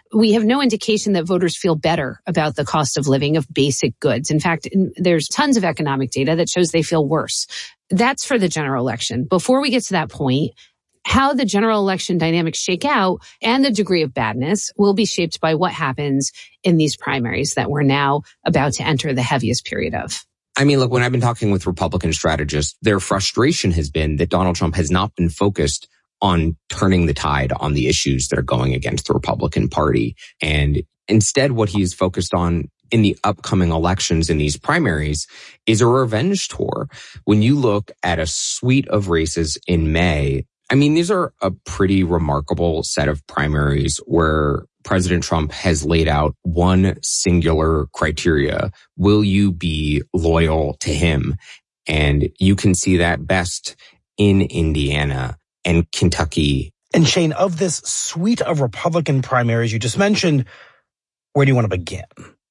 we have no indication that voters feel better about the cost of living of basic goods. In fact, there's tons of economic data that shows they feel worse. That's for the general election. Before we get to that point, how the general election dynamics shake out and the degree of badness will be shaped by what happens in these primaries that we're now about to enter the heaviest period of. I mean, look, when I've been talking with Republican strategists, their frustration has been that Donald Trump has not been focused on turning the tide on the issues that are going against the Republican Party. And instead, what he is focused on in the upcoming elections in these primaries is a revenge tour. When you look at a suite of races in May, I mean, these are a pretty remarkable set of primaries where President Trump has laid out one singular criteria. Will you be loyal to him? And you can see that best in Indiana and Kentucky. And Shane, of this suite of Republican primaries you just mentioned, where do you want to begin?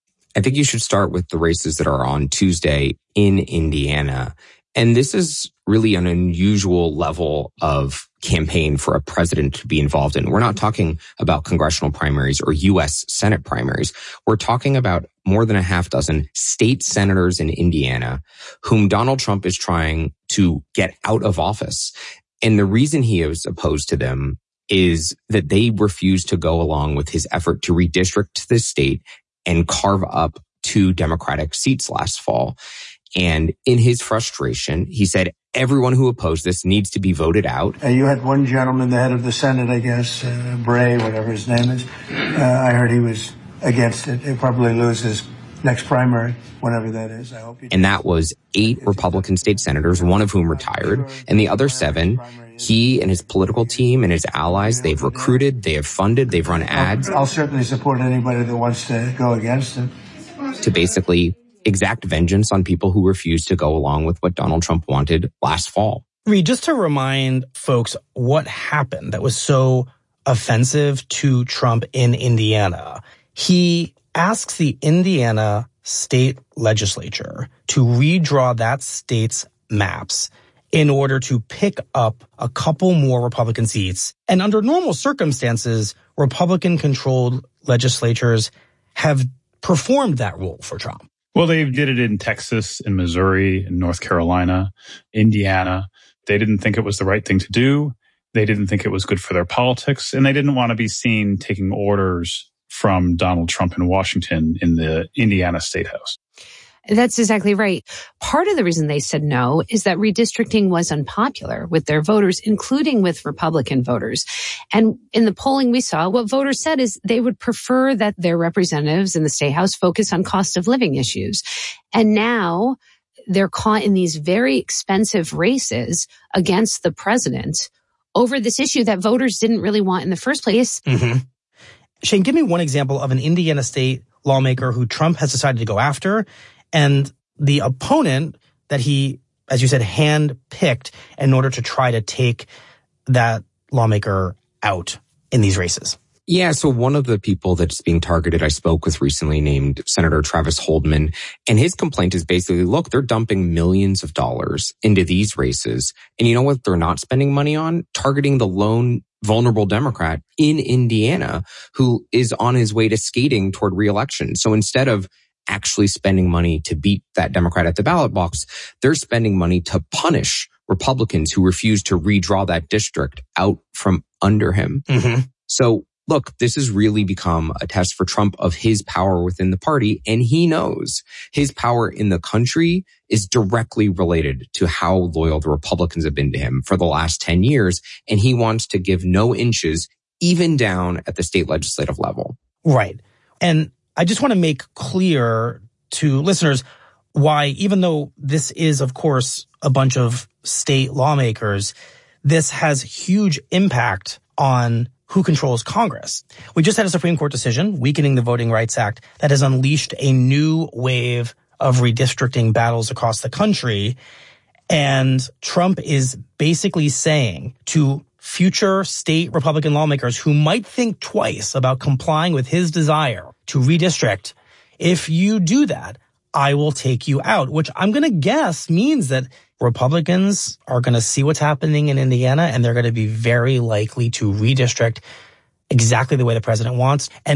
I think you should start with the races that are on Tuesday in Indiana. And this is really an unusual level of campaign for a president to be involved in. We're not talking about congressional primaries or U.S. Senate primaries. We're talking about more than a half dozen state senators in Indiana whom Donald Trump is trying to get out of office. And the reason he is opposed to them is that they refuse to go along with his effort to redistrict the state and carve up 2 Democratic seats last fall. And in his frustration, he said, everyone who opposed this needs to be voted out. You had one gentleman, the head of the Senate, I guess, Bray, whatever his name is. I heard he was against it. He'll probably lose his next primary, whenever that is. I hope. And that was 8 Republican state senators, one of whom retired, and the other 7, he and his political team and his allies, they've recruited, they have funded, they've run ads. I'll certainly support anybody that wants to go against it. To basically exact vengeance on people who refused to go along with what Donald Trump wanted last fall. Reed, just to remind folks what happened that was so offensive to Trump in Indiana, he asks the Indiana state legislature to redraw that state's maps in order to pick up a couple more Republican seats. And under normal circumstances, Republican-controlled legislatures have performed that role for Trump. Well, they did it in Texas, in Missouri, in North Carolina, Indiana. They didn't think it was the right thing to do. They didn't think it was good for their politics. And they didn't want to be seen taking orders from Donald Trump in Washington in the Indiana State House. That's exactly right. Part of the reason they said no is that redistricting was unpopular with their voters, including with Republican voters. And in the polling we saw, what voters said is they would prefer that their representatives in the State House focus on cost of living issues. And now they're caught in these very expensive races against the president over this issue that voters didn't really want in the first place. Mm-hmm. Shane, give me one example of an Indiana state lawmaker who Trump has decided to go after, and the opponent that he, as you said, hand-picked in order to try to take that lawmaker out in these races. Yeah, so one of the people that's being targeted I spoke with recently named Senator Travis Holdman, and his complaint is basically, look, they're dumping millions of dollars into these races. And you know what they're not spending money on? Targeting the lone vulnerable Democrat in Indiana who is on his way to skating toward re-election. So instead of actually spending money to beat that Democrat at the ballot box, they're spending money to punish Republicans who refuse to redraw that district out from under him. Mm-hmm. So look, this has really become a test for Trump of his power within the party, and he knows his power in the country is directly related to how loyal the Republicans have been to him for the last 10 years, and he wants to give no inches, even down at the state legislative level. Right. And I just want to make clear to listeners why, even though this is, of course, a bunch of state lawmakers, this has huge impact on who controls Congress. We just had a Supreme Court decision weakening the Voting Rights Act that has unleashed a new wave of redistricting battles across the country. And Trump is basically saying to future state Republican lawmakers who might think twice about complying with his desire to redistrict, if you do that, I will take you out, which I'm going to guess means that Republicans are going to see what's happening in Indiana, and they're going to be very likely to redistrict exactly the way the president wants. And